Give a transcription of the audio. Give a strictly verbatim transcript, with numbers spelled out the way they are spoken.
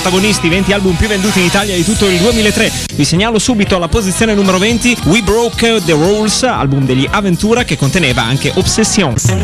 protagonisti, venti album più venduti in Italia di tutto il duemilatré. Vi segnalo subito alla posizione numero venti We Broke the Rules, album degli Aventura che conteneva anche Obsession.